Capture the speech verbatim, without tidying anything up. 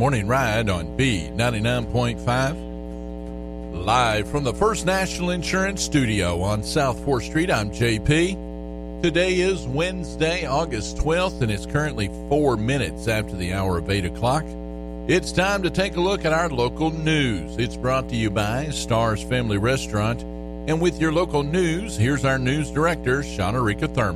Morning Ride on B ninety-nine point five. Live from the First National Insurance Studio on South fourth Street, I'm J P. Today is Wednesday, August twelfth, and it's currently four minutes after the hour of eight o'clock. It's time to take a look at our local news. It's brought to you by Stars Family Restaurant. And with your local news, here's our news director, Shauna Rika Thurman.